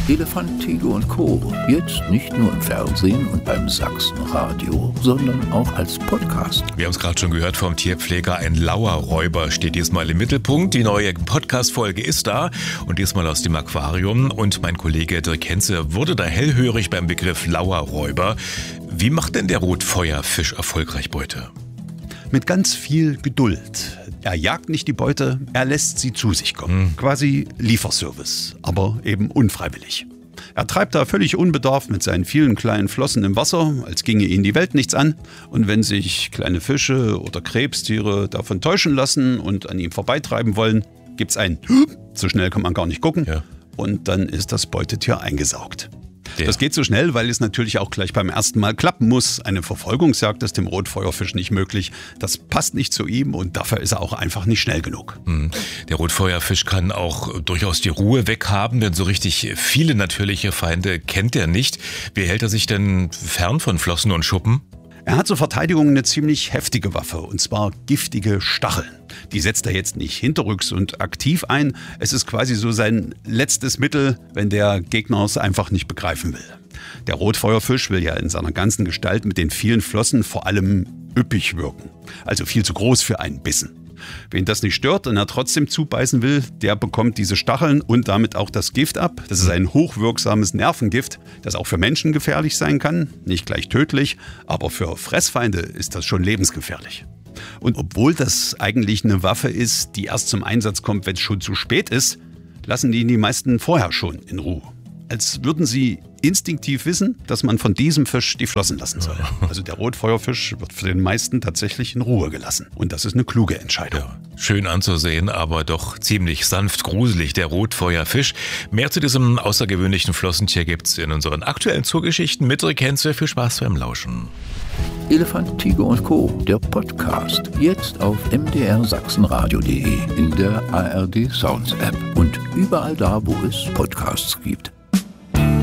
Elefant, Tiger und Co. Jetzt nicht nur im Fernsehen und beim Sachsenradio, sondern auch als Podcast. Wir haben es gerade schon gehört vom Tierpfleger. Ein Lauerräuber steht diesmal im Mittelpunkt. Die neue Podcast-Folge ist da und diesmal aus dem Aquarium. Und mein Kollege Dirk Henze wurde da hellhörig beim Begriff Lauerräuber. Wie macht denn der Rotfeuerfisch erfolgreich Beute? Mit ganz viel Geduld. Er jagt nicht die Beute, er lässt sie zu sich kommen. Quasi Lieferservice, aber eben unfreiwillig. Er treibt da völlig unbedarft mit seinen vielen kleinen Flossen im Wasser, als ginge ihn die Welt nichts an. Und wenn sich kleine Fische oder Krebstiere davon täuschen lassen und an ihm vorbeitreiben wollen, gibt's ein so schnell kann man gar nicht gucken. Ja. Und dann ist das Beutetier eingesaugt. Ja. Das geht so schnell, weil es natürlich auch gleich beim ersten Mal klappen muss. Eine Verfolgungsjagd ist dem Rotfeuerfisch nicht möglich. Das passt nicht zu ihm und dafür ist er auch einfach nicht schnell genug. Der Rotfeuerfisch kann auch durchaus die Ruhe weghaben, denn so richtig viele natürliche Feinde kennt er nicht. Wie hält er sich denn fern von Flossen und Schuppen? Er hat zur Verteidigung eine ziemlich heftige Waffe, und zwar giftige Stacheln. Die setzt er jetzt nicht hinterrücks und aktiv ein. Es ist quasi so sein letztes Mittel, wenn der Gegner es einfach nicht begreifen will. Der Rotfeuerfisch will ja in seiner ganzen Gestalt mit den vielen Flossen vor allem üppig wirken. Also viel zu groß für einen Bissen. Wen das nicht stört und er trotzdem zubeißen will, der bekommt diese Stacheln und damit auch das Gift ab. Das ist ein hochwirksames Nervengift, das auch für Menschen gefährlich sein kann. Nicht gleich tödlich, aber für Fressfeinde ist das schon lebensgefährlich. Und obwohl das eigentlich eine Waffe ist, die erst zum Einsatz kommt, wenn es schon zu spät ist, lassen die meisten vorher schon in Ruhe. Als würden sie instinktiv wissen, dass man von diesem Fisch die Flossen lassen soll. Also der Rotfeuerfisch wird für den meisten tatsächlich in Ruhe gelassen. Und das ist eine kluge Entscheidung. Ja, schön anzusehen, aber doch ziemlich sanft gruselig, der Rotfeuerfisch. Mehr zu diesem außergewöhnlichen Flossentier gibt's in unseren aktuellen Zoogeschichten mit Dirk Henze. Viel Spaß beim Lauschen. Elefant, Tiger und Co., der Podcast. Jetzt auf mdrsachsenradio.de, in der ARD Sounds App und überall da, wo es Podcasts gibt.